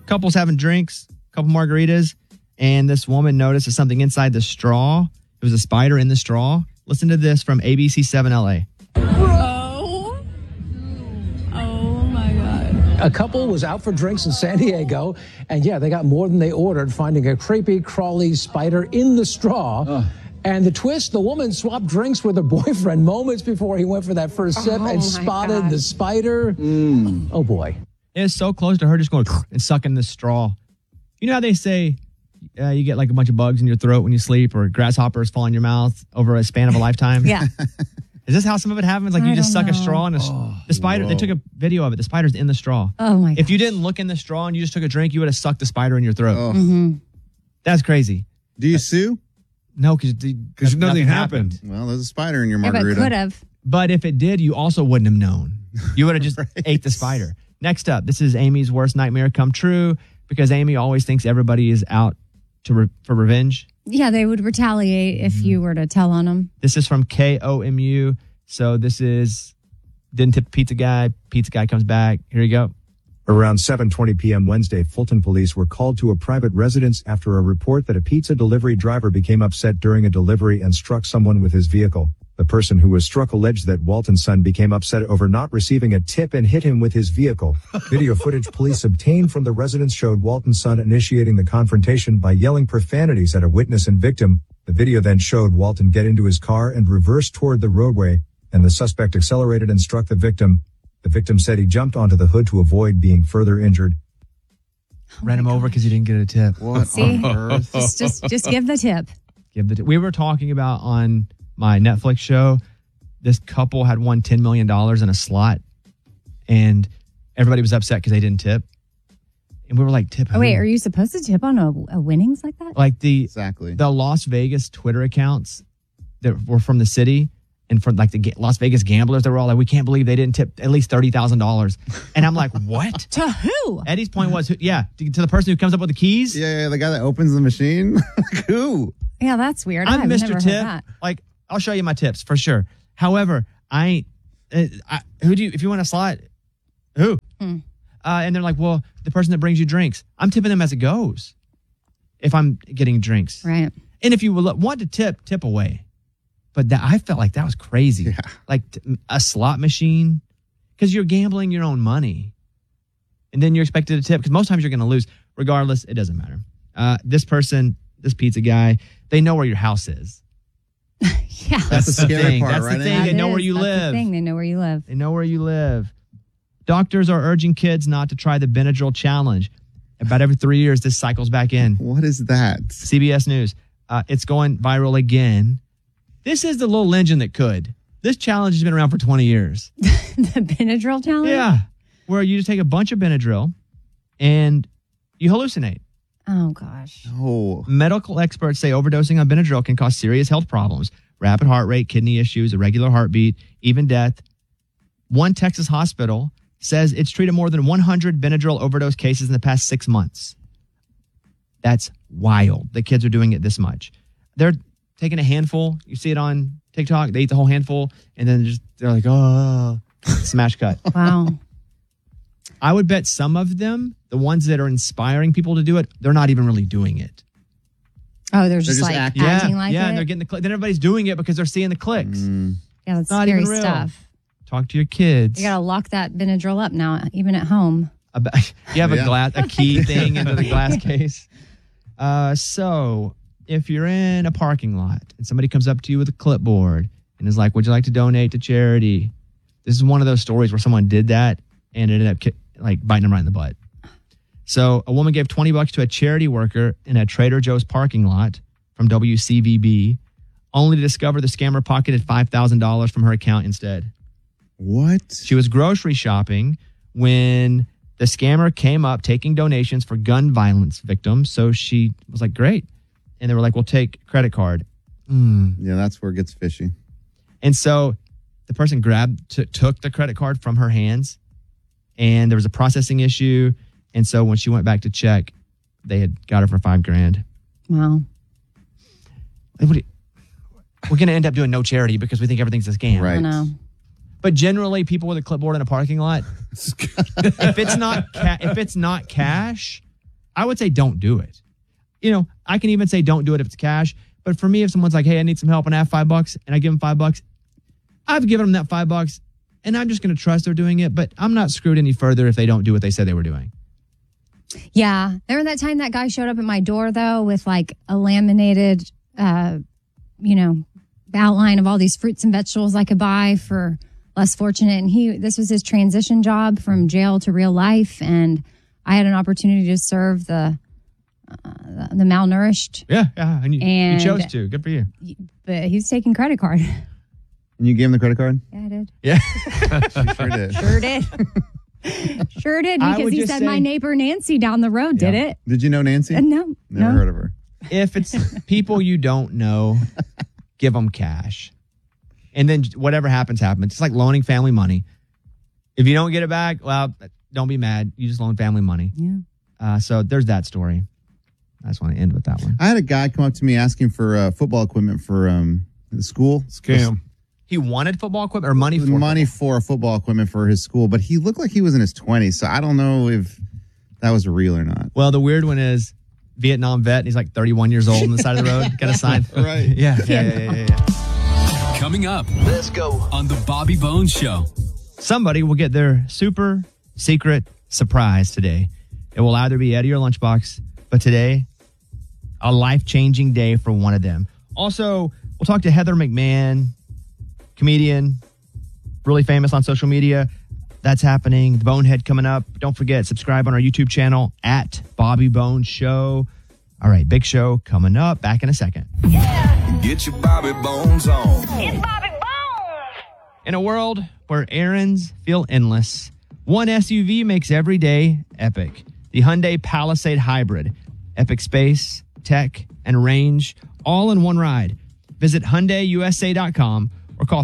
Couple's having drinks, couple margaritas, and this woman noticed something inside the straw. It was a spider in the straw. Listen to this from ABC 7 LA. Oh my God. A couple was out for drinks in San Diego, and yeah, they got more than they ordered, finding a creepy, crawly spider in the straw. And the twist, the woman swapped drinks with her boyfriend moments before he went for that first sip and spotted the spider. Oh, boy. It was so close to her just going and sucking the straw. You know how they say you get like a bunch of bugs in your throat when you sleep or grasshoppers fall in your mouth over a span of a lifetime? Yeah. Is this how some of it happens? Like you just suck a straw and the spider, they took a video of it. The spider's in the straw. Oh, my God. If you didn't look in the straw and you just took a drink, you would have sucked the spider in your throat. That's crazy. Do you sue? No, because nothing happened. Well, there's a spider in your Yeah, but margarita. could have. But if it did, you also wouldn't have known. You would have just ate the spider. Next up, this is Amy's worst nightmare come true because Amy always thinks everybody is out for revenge. Yeah, they would retaliate if you were to tell on them. This is from KOMU. So this is didn't tip pizza guy. Pizza guy comes back. Here you go. Around 7:20 p.m. Wednesday, Fulton police were called to a private residence after a report that a pizza delivery driver became upset during a delivery and struck someone with his vehicle. The person who was struck alleged that Walton's son became upset over not receiving a tip and hit him with his vehicle. Video footage police obtained from the residence showed Walton's son initiating the confrontation by yelling profanities at a witness and victim. The video then showed Walton get into his car and reverse toward the roadway, and the suspect accelerated and struck the victim. The victim said he jumped onto the hood to avoid being further injured. Ran him over because he didn't get a tip. What See? on earth? Just give the tip. We were talking about on my Netflix show, this couple had won $10 million in a slot, and everybody was upset because they didn't tip. And we were like, tip who? Oh, wait, are you supposed to tip on a winnings like that? Like Exactly. the Las Vegas Twitter accounts that were from the city and from like the Las Vegas gamblers, they were all like, we can't believe they didn't tip at least $30,000. And I'm like, what? To who? Eddie's point was, to the person who comes up with the keys. Yeah, the guy that opens the machine. Like, who? Yeah, that's weird. I'm I've Mr. never heard Tip. that. Like, I'll show you my tips for sure. However, if you want a slot, who? And they're like, well, the person that brings you drinks, I'm tipping them as it goes if I'm getting drinks. Right. And if you want to tip away. But I felt like that was crazy. Yeah. Like a slot machine, because you're gambling your own money. And then you're expected to tip, because most times you're going to lose. Regardless, it doesn't matter. This pizza guy, they know where your house is. Yeah. That's the scary thing. part, That's right? the thing. They know where you live. That's the thing. They know where you live. They know where you live. Doctors are urging kids not to try the Benadryl challenge. About every 3 years, this cycles back in. What is that? CBS News. It's going viral again. This is the little engine that could. This challenge has been around for 20 years. The Benadryl challenge? Yeah. Where you just take a bunch of Benadryl and you hallucinate. Oh, gosh. Oh. Medical experts say overdosing on Benadryl can cause serious health problems, rapid heart rate, kidney issues, irregular heartbeat, even death. One Texas hospital says it's treated more than 100 Benadryl overdose cases in the past 6 months. That's wild. The kids are doing it this much. They're taking a handful. You see it on TikTok. They eat the whole handful, and then they're like, oh, smash cut. Wow. I would bet some of them, the ones that are inspiring people to do it, they're not even really doing it. Oh, they're just just like acting. acting like it? and they're getting the click. Then everybody's doing it because they're seeing the clicks. Yeah, that's Not scary even real. stuff. Talk to your kids. You got to lock that Benadryl up now, even at home. You have Yeah. a key thing into the glass case. So if you're in a parking lot and somebody comes up to you with a clipboard and is like, would you like to donate to charity? This is one of those stories where someone did that and ended up biting them right in the butt. So a woman gave $20 to a charity worker in a Trader Joe's parking lot from WCVB, only to discover the scammer pocketed $5,000 from her account instead. What? She was grocery shopping when the scammer came up taking donations for gun violence victims. So she was like, great. And they were like, we'll take credit card. Yeah, that's where it gets fishy. And so the person took the credit card from her hands, and there was a processing issue. And so when she went back to check, they had got her for $5,000. Wow. We're going to end up doing no charity because we think everything's a scam. Right. I know. But generally, people with a clipboard in a parking lot, if it's not cash, I would say don't do it. You know, I can even say don't do it if it's cash. But for me, if someone's like, hey, I need some help and I have $5 and I give them $5, I've given them that $5 and I'm just going to trust they're doing it. But I'm not screwed any further if they don't do what they said they were doing. Yeah. Remember that time that guy showed up at my door, though, with like a laminated, outline of all these fruits and vegetables I could buy for less fortunate. And this was his transition job from jail to real life. And I had an opportunity to serve the malnourished. Yeah. And you chose to. Good for you. But he was taking credit card. And you gave him the credit card? Yeah, I did. Yeah. She sure did. Sure did. Sure did, because he said my neighbor Nancy down the road did it. Did you know Nancy? No. Never heard of her. If it's people you don't know, give them cash. And then whatever happens. It's like loaning family money. If you don't get it back, well, don't be mad. You just loan family money. Yeah. So there's that story. I just want to end with that one. I had a guy come up to me asking for football equipment for the school. Scam. He wanted football equipment or money for money for football equipment for his school, but he looked like he was in his 20s, so I don't know if that was real or not. Well, the weird one is Vietnam vet, and he's like 31 years old on the side of the road. Got a sign. Right. Yeah. Coming up, let's go on the Bobby Bones Show. Somebody will get their super secret surprise today. It will either be Eddie or Lunchbox, but today, a life-changing day for one of them. Also, we'll talk to Heather McMahon, comedian, really famous on social media. That's happening. The Bonehead coming up. Don't forget, subscribe on our YouTube channel at Bobby Bones Show. All right, big show coming up. Back in a second. Yeah. Get your Bobby Bones on. It's Bobby Bones. In a world where errands feel endless, one SUV makes every day epic. The Hyundai Palisade Hybrid. Epic space, tech, and range, all in one ride. Visit HyundaiUSA.com or call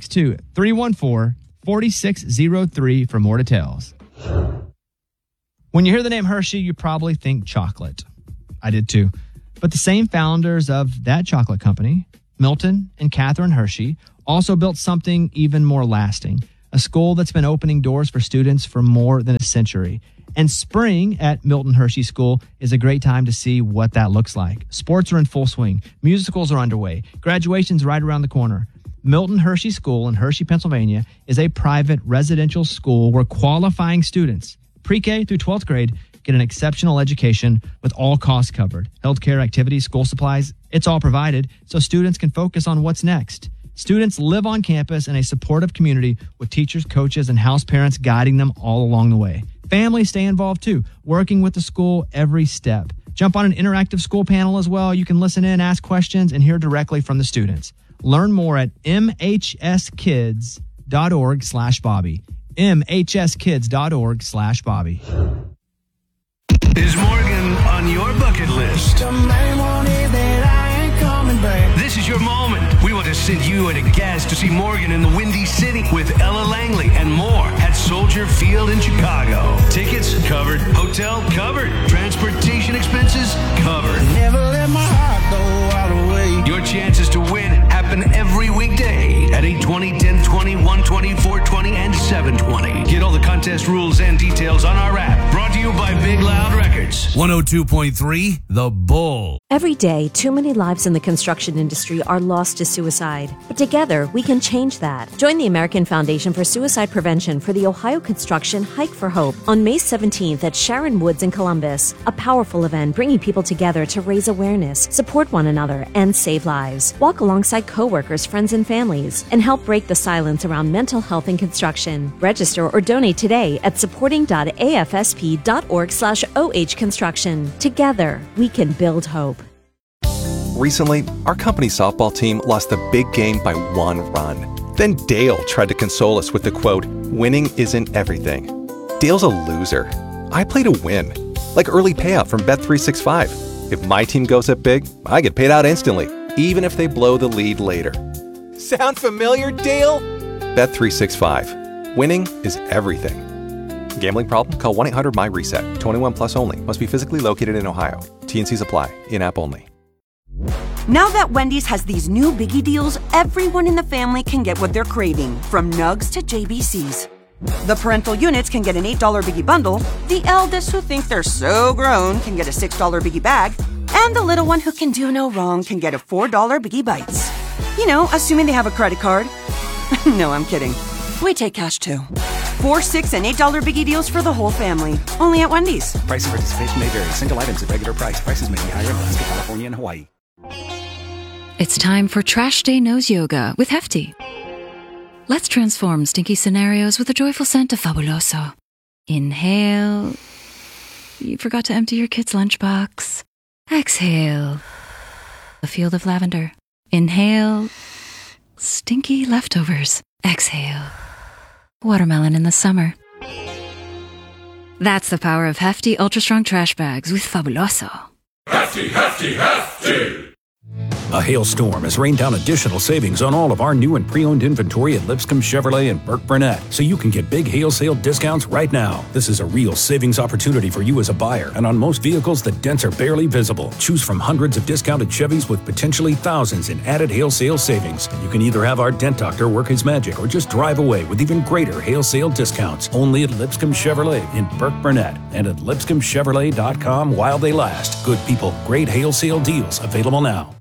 562-314-4603 for more details. When you hear the name Hershey, you probably think chocolate. I did too. But the same founders of that chocolate company, Milton and Catherine Hershey, also built something even more lasting, a school that's been opening doors for students for more than a century. And spring at Milton Hershey School is a great time to see what that looks like. Sports are in full swing. Musicals are underway. Graduation's right around the corner. Milton Hershey School in Hershey, Pennsylvania is a private residential school where qualifying students, pre-K through 12th grade, get an exceptional education with all costs covered. Healthcare, activities, school supplies, it's all provided so students can focus on what's next. Students live on campus in a supportive community with teachers, coaches, and house parents guiding them all along the way. Families stay involved too, working with the school every step. Jump on an interactive school panel as well. You can listen in, ask questions, and hear directly from the students. Learn more at mhskids.org/Bobby. mhskids.org/Bobby. Is Morgan on your bucket list? This is your moment. We want to send you and a guest to see Morgan in the Windy City with Ella Langley and more at Soldier Field in Chicago. Tickets covered. Hotel covered. Transportation expenses covered. Never let my heart go all the way. Your chances to win happen every weekday at 8:20, 10:20, 1:20, 4:20, and 7:20. Get all the contest rules and details on our app. Brought to you by Big Loud Records. 102.3 The Bull. Every day, too many lives in the construction industry are lost to suicide. But together, we can change that. Join the American Foundation for Suicide Prevention for the Ohio Construction Hike for Hope on May 17th at Sharon Woods in Columbus. A powerful event bringing people together to raise awareness, support one another, and save lives. Walk alongside coworkers, friends, and families, and help break the silence around mental health in construction. Register or donate today at supporting.afsp.org/OH Construction. Together, we can build hope. Recently, our company's softball team lost the big game by 1 run. Then Dale tried to console us with the quote, "Winning isn't everything." Dale's a loser. I play to win. Like early payout from Bet365. If my team goes up big, I get paid out instantly, even if they blow the lead later. Sound familiar, Dale? Bet365. Winning is everything. Gambling problem? Call 1-800-MY-RESET. 21 plus only. Must be physically located in Ohio. T&Cs apply. In-app only. Now that Wendy's has these new biggie deals, everyone in the family can get what they're craving, from nugs to JBCs. The parental units can get an $8 Biggie bundle, the eldest who think they're so grown can get a $6 Biggie bag, and the little one who can do no wrong can get a $4 Biggie Bites. You know, assuming they have a credit card. No, I'm kidding. We take cash too. $4, $6, and $8 Biggie deals for the whole family. Only at Wendy's. Price and participation may vary. Single items at regular price. Prices may be higher in Alaska, California, and Hawaii. It's time for Trash Day Nose Yoga with Hefty. Let's transform stinky scenarios with a joyful scent of Fabuloso. Inhale. You forgot to empty your kid's lunchbox. Exhale. A field of lavender. Inhale. Stinky leftovers. Exhale. Watermelon in the summer. That's the power of Hefty Ultra Strong Trash Bags with Fabuloso. Hefty, hefty, hefty! A hailstorm has rained down additional savings on all of our new and pre-owned inventory at Lipscomb Chevrolet and Burke Burnett, so you can get big hail sale discounts right now. This is a real savings opportunity for you as a buyer, and on most vehicles, the dents are barely visible. Choose from hundreds of discounted Chevys with potentially thousands in added hail sale savings. You can either have our dent doctor work his magic or just drive away with even greater hail sale discounts. Only at Lipscomb Chevrolet in Burke Burnett and at lipscombchevrolet.com while they last. Good people, great hail sale deals available now.